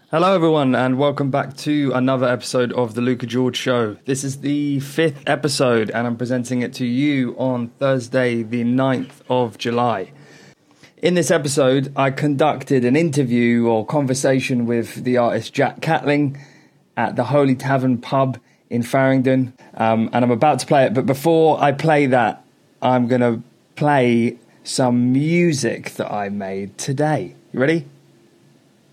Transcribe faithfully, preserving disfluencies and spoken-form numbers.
Hello, everyone, and welcome back to another episode of The Luca George Show. This is the fifth episode, and I'm presenting it to you on Thursday, the ninth of July. In this episode, I conducted an interview or conversation with the artist Jack Catling at the Holy Tavern pub in Farringdon, um, and I'm about to play it. But before I play that, I'm going to play some music that I made today. You ready?